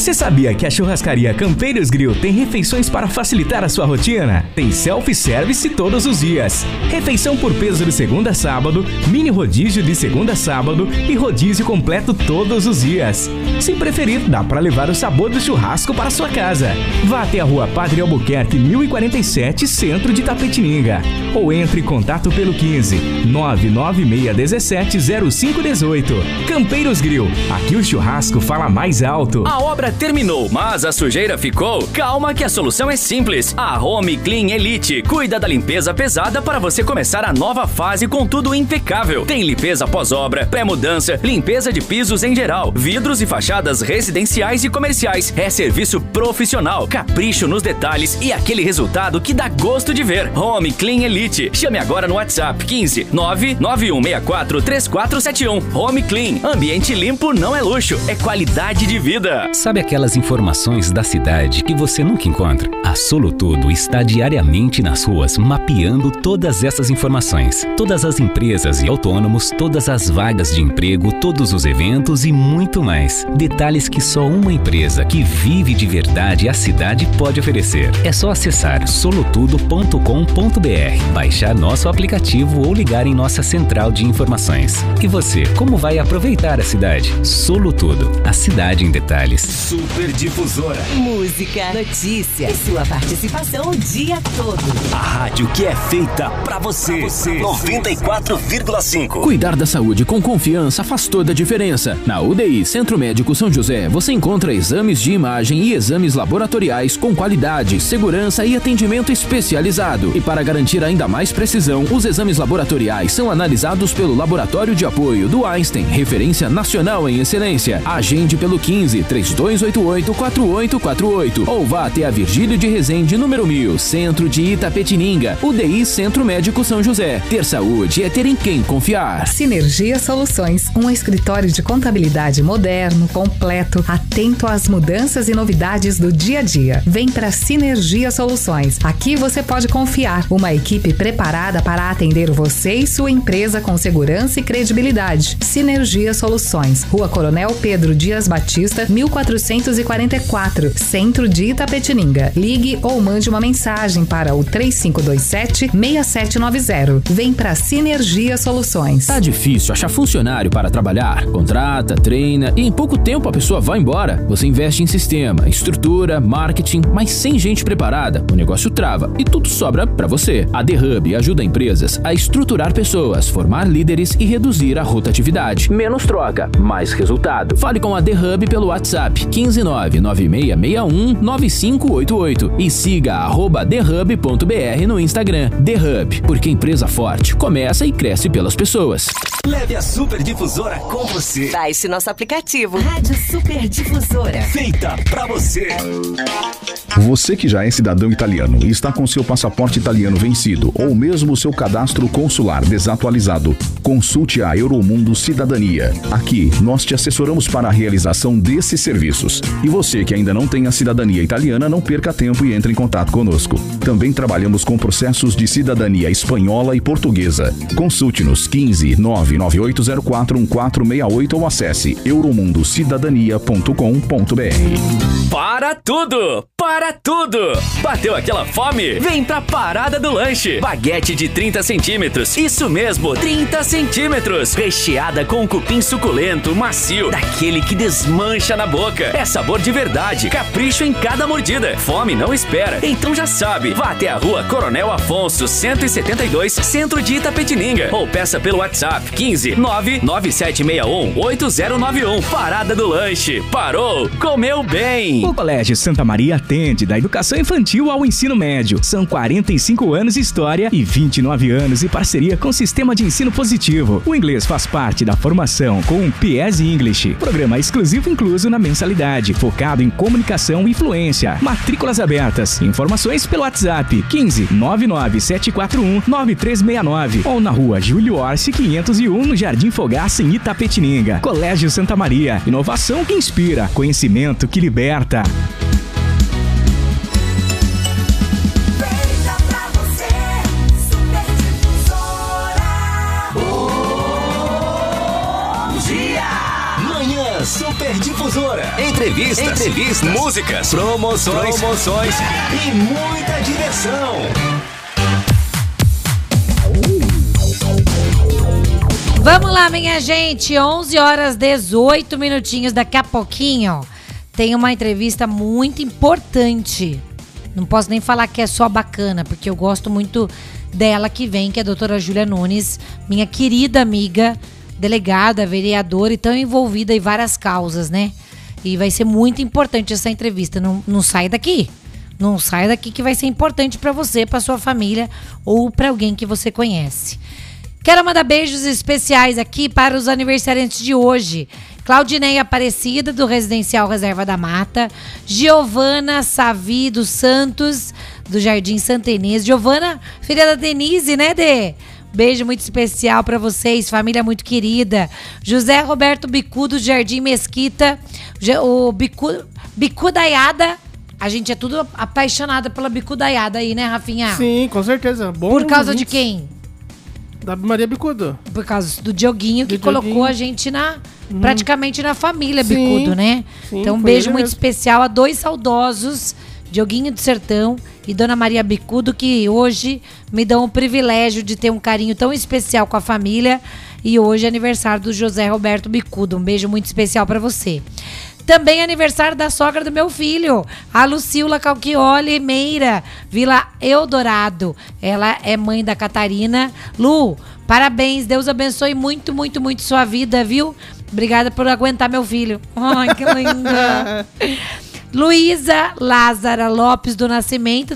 Você sabia que a churrascaria Campeiros Grill tem refeições para facilitar a sua rotina? Tem self-service todos os dias, refeição por peso de segunda a sábado, mini rodízio de segunda a sábado e rodízio completo todos os dias. Se preferir, dá para levar o sabor do churrasco para sua casa. Vá até a Rua Padre Albuquerque 1047, centro de Itapetininga, ou entre em contato pelo 15 99617 0518. Campeiros Grill, aqui o churrasco fala mais alto. A obra terminou, mas a sujeira ficou? Calma que a solução é simples. A Home Clean Elite cuida da limpeza pesada para você começar a nova fase com tudo impecável. Tem limpeza pós-obra, pré-mudança, limpeza de pisos em geral, vidros e fachadas residenciais e comerciais. É serviço profissional, capricho nos detalhes e aquele resultado que dá gosto de ver. Home Clean Elite. Chame agora no WhatsApp 15 99164 3471. Home Clean. Ambiente limpo não é luxo, é qualidade de vida. Sabe aquelas informações da cidade que você nunca encontra? A Solutudo está diariamente nas ruas mapeando todas essas informações. Todas as empresas e autônomos, todas as vagas de emprego, todos os eventos e muito mais. Detalhes que só uma empresa que vive de verdade a cidade pode oferecer. É só acessar solutudo.com.br, baixar nosso aplicativo ou ligar em nossa central de informações. E você, como vai aproveitar a cidade? Solutudo, a cidade em detalhes. Super Difusora. Música, notícia e sua participação o dia todo. A rádio que é feita pra você. 94,5. Cuidar da saúde com confiança faz toda a diferença. Na UDI Centro Médico São José, você encontra exames de imagem e exames laboratoriais com qualidade, segurança e atendimento especializado. E para garantir ainda mais precisão, os exames laboratoriais são analisados pelo Laboratório de Apoio do Einstein, referência nacional em excelência. Agende pelo 15 3288 4848 ou vá até a Virgílio de Resende, número 1000, Centro de Itapetininga. UDI Centro Médico São José. Ter saúde é ter em quem confiar. Sinergia Soluções, um escritório de contabilidade moderno, completo, atento às mudanças e novidades do dia a dia. Vem para Sinergia Soluções. Aqui você pode confiar. Uma equipe preparada para atender você e sua empresa com segurança e credibilidade. Sinergia Soluções. Rua Coronel Pedro Dias Batista, 1444, Centro de Itapetininga. Ligue ou mande uma mensagem para o 3527-6790. Vem para Sinergia Soluções. Tá difícil achar funcionário para trabalhar? Contrata, treina e em pouco tempo a pessoa vai embora. Você investe em sistema, estrutura, marketing, mas sem gente preparada, o negócio trava e tudo sobra para você. A The Hub ajuda empresas a estruturar pessoas, formar líderes e reduzir a rotatividade. Menos troca, mais resultado. Fale com a The Hub pelo WhatsApp 15996619588 e siga @thehub.br no Instagram. The Hub, porque empresa forte começa e cresce pelas pessoas. Leve a Super Difusora com você. Baixe nosso aplicativo. Rádio Super Difusora. Feita pra você. Você que já é cidadão italiano e está com seu passaporte italiano vencido ou mesmo seu cadastro consular desatualizado, consulte a Euromundo Cidadania. Aqui, nós te assessoramos para a realização desses serviços. E você que ainda não tem a cidadania italiana, não perca tempo e entre em contato conosco. Também trabalhamos com processos de cidadania espanhola e portuguesa. Consulte-nos 15 99804 1468 ou acesse euromundocidadania.com.br. Para tudo! Para tudo! Bateu aquela fome? Vem pra Parada do Lanche. Baguete de 30 centímetros. Isso mesmo, 30 centímetros. Recheada com cupim suculento, macio, daquele que desmancha na boca. É sabor de verdade. Capricho em cada mordida. Fome não espera. Então já sabe, vá até a Rua Coronel Afonso, 172, Centro de Itapetininga. Ou peça pelo WhatsApp 15 99761 8091. Parada do Lanche. Parou, comeu bem. O Colégio Santa Maria atende da educação infantil ao ensino médio. São 45 anos de história e 29 anos de parceria com o Sistema de Ensino Positivo. O inglês faz parte da formação com o PS English, programa exclusivo incluso na mensalidade, focado em comunicação e fluência. Matrículas abertas. Informações pelo WhatsApp 15 99741 9369 ou na Rua Júlio Orsi 501 no Jardim Fogaça em Itapetininga. Colégio Santa Maria, inovação que inspira, conhecimento que liberta. Super Difusora. Difusora. Entrevistas, músicas, promoções e muita diversão. Vamos lá, minha gente. 11 horas 18 minutinhos. Daqui a pouquinho tem uma entrevista muito importante. Não posso nem falar que é só bacana, porque eu gosto muito dela que vem, que é a doutora Júlia Nunes, minha querida amiga, delegada, vereadora e tão envolvida em várias causas, né? E vai ser muito importante essa entrevista. Não sai daqui. Não sai daqui que vai ser importante pra você, pra sua família ou pra alguém que você conhece. Quero mandar beijos especiais aqui para os aniversariantes de hoje. Claudineia Aparecida, do Residencial Reserva da Mata. Giovana Savi dos Santos, do Jardim Santa Inês. Giovana, filha da Denise, né, Dê? Beijo muito especial pra vocês, família muito querida. José Roberto Bicudo, do Jardim Mesquita. O Bicudaiada. A gente é tudo apaixonada pela Bicudaiada aí, né, Rafinha? Sim, com certeza. Bom. Por causa de quem? Da Maria Bicudo. Por causa do Dioguinho, que colocou a gente praticamente na família Bicudo, né? Sim, então um beijo muito especial a dois saudosos, Dioguinho do Sertão e Dona Maria Bicudo, que hoje me dão o privilégio de ter um carinho tão especial com a família. E hoje é aniversário do José Roberto Bicudo. Um beijo muito especial pra você. Também é aniversário da sogra do meu filho, a Lucila Calchioli Meira, Vila Eldorado. Ela é mãe da Catarina. Lu, parabéns, Deus abençoe muito, muito, muito sua vida, viu? Obrigada por aguentar meu filho. Ai, que linda. Luísa Lázara Lopes do Nascimento,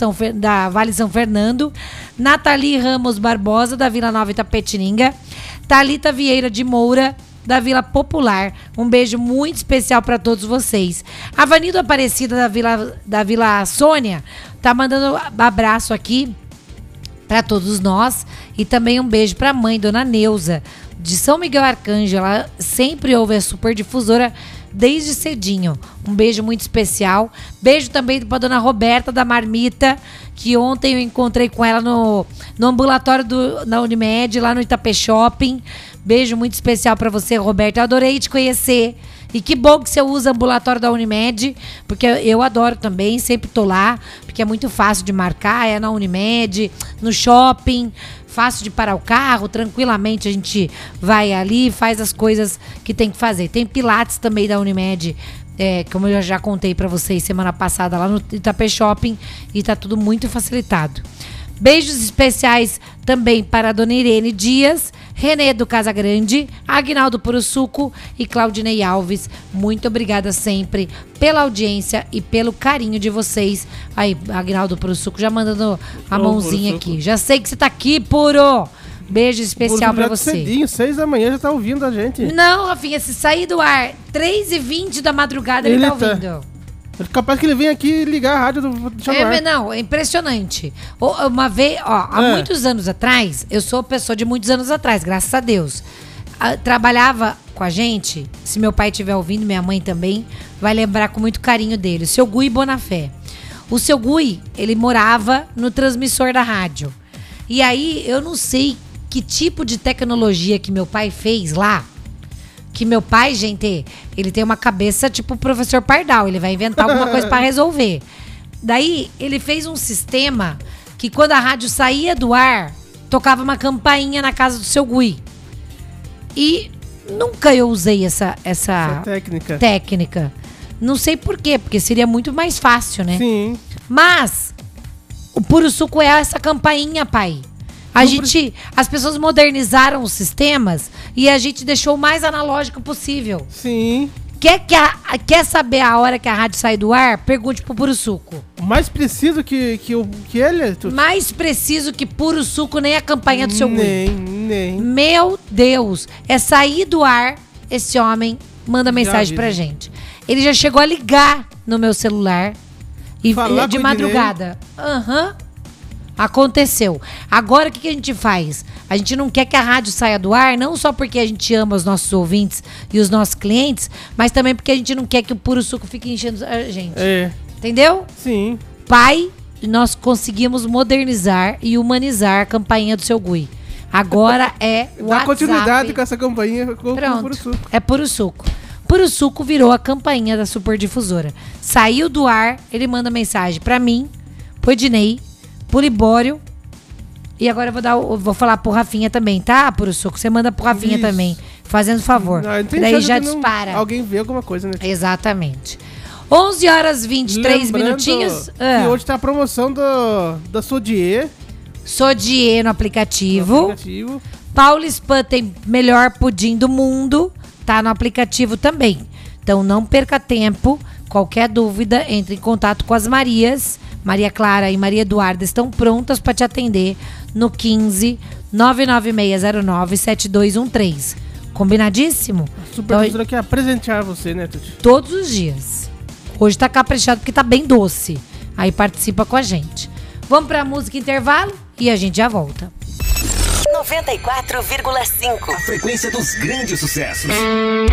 da Vale São Fernando. Nathalie Ramos Barbosa, da Vila Nova Itapetininga. Thalita Vieira de Moura, da Vila Popular. Um beijo muito especial para todos vocês. A Vanildo Aparecida da Vila Sônia tá mandando abraço aqui para todos nós e também um beijo para a mãe, Dona Neuza, de São Miguel Arcanjo. Ela sempre ouve a Super Difusora desde cedinho. Um beijo muito especial. Beijo também para Dona Roberta da Marmita, que ontem eu encontrei com ela no ambulatório da Unimed, lá no Itapê Shopping. Beijo muito especial pra você, Roberta. Eu adorei te conhecer. E que bom que você usa ambulatório da Unimed, porque eu adoro também, sempre tô lá, porque é muito fácil de marcar, é na Unimed, no shopping, fácil de parar o carro, tranquilamente a gente vai ali e faz as coisas que tem que fazer. Tem Pilates também da Unimed, como eu já contei pra vocês semana passada lá no Itapê Shopping, e tá tudo muito facilitado. Beijos especiais também para a Dona Irene Dias, Renê do Casa Grande, Aguinaldo Puruçuco e Claudinei Alves. Muito obrigada sempre pela audiência e pelo carinho de vocês. Aí, Aguinaldo Puruçuco já mandando a mãozinha aqui. Já sei que você tá aqui, Puro. Beijo especial pra você. Cedinho, 6 da manhã já tá ouvindo a gente. Não, Rafinha, se sair do ar 3h20 da madrugada, ele tá ouvindo. É capaz que ele venha aqui ligar a rádio do Jaguar. Não, é impressionante. Uma vez, há muitos anos atrás, eu sou pessoa de muitos anos atrás, graças a Deus. Trabalhava com a gente, se meu pai estiver ouvindo, minha mãe também, vai lembrar com muito carinho dele, o seu Gui Bonafé. O seu Gui, ele morava no transmissor da rádio. E aí, eu não sei que tipo de tecnologia que meu pai fez lá. Que meu pai, gente, ele tem uma cabeça tipo o professor Pardal. Ele vai inventar alguma coisa pra resolver. Daí, ele fez um sistema que quando a rádio saía do ar, tocava uma campainha na casa do seu Gui. E nunca eu usei essa técnica. Não sei por quê, porque seria muito mais fácil, né? Sim. Mas o Puruçuco é essa campainha, pai. As pessoas modernizaram os sistemas e a gente deixou o mais analógico possível. Sim. Quer saber a hora que a rádio sai do ar? Pergunte pro Puruçuco. Mais preciso que ele? Mais preciso que Puruçuco, nem a campainha do seu Gui. Nem. Meu Deus. É sair do ar, esse homem manda mensagem pra gente. Ele já chegou a ligar no meu celular e de madrugada. Aconteceu. Agora o que a gente faz? A gente não quer que a rádio saia do ar, não só porque a gente ama os nossos ouvintes e os nossos clientes, mas também porque a gente não quer que o Puruçuco fique enchendo a gente. Entendeu? Sim. Pai, nós conseguimos modernizar e humanizar a campainha do seu Gui. Agora é o WhatsApp. Dá continuidade com essa campainha com o Puruçuco. É Puruçuco. Puro Suco virou a campainha da Superdifusora. Saiu do ar, ele manda mensagem pra mim, pro Ednei, pro Libório. E agora eu vou falar pro Rafinha também, tá, Puro Suco? Você manda pro Rafinha também, fazendo favor. Daí já dispara. Alguém vê alguma coisa, né? Exatamente. 11h23 minutinhos. E hoje tá a promoção da Sodier. Sodier no aplicativo. Paulo Spam tem melhor pudim do mundo. Tá no aplicativo também. Então não perca tempo. Qualquer dúvida, entre em contato com as Marias. Maria Clara e Maria Eduarda estão prontas para te atender no 15 99609 7213. Combinadíssimo? Superdifusora quer presentear você, né, Tuti? Todos os dias. Hoje tá caprichado porque tá bem doce. Aí participa com a gente. Vamos pra música intervalo e a gente já volta. 94,5. A frequência dos grandes sucessos.